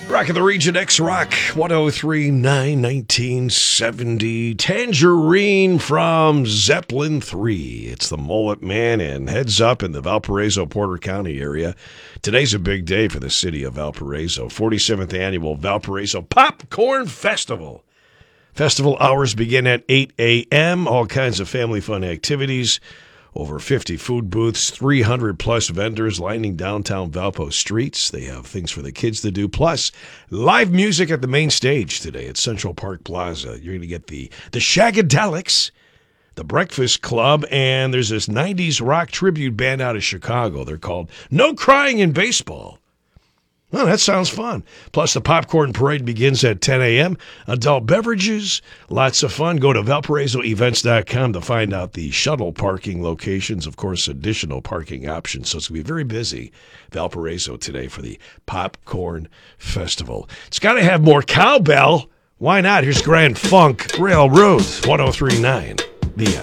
Rock of the Region X Rock 1039 1970. Tangerine from Zeppelin 3. It's the Mullet Man and Heads Up in the Valparaiso, Porter County area. Today's a big day for the city of Valparaiso. 47th Annual Valparaiso Popcorn Festival. Festival hours begin at 8 a.m. All kinds of family fun activities. Over 50 food booths, 300-plus vendors lining downtown Valpo streets. They have things for the kids to do, plus live music at the main stage today at Central Park Plaza. You're going to get the Shagadelics, the Breakfast Club, and there's this 90s rock tribute band out of Chicago. They're called No Crying in Baseball. Well, that sounds fun. Plus, the popcorn parade begins at 10 a.m. Adult beverages, lots of fun. Go to ValparaisoEvents.com to find out the shuttle parking locations. Of course, additional parking options. So it's going to be very busy, Valparaiso, today for the Popcorn Festival. It's got to have more cowbell. Why not? Here's Grand Funk Railroad 1039.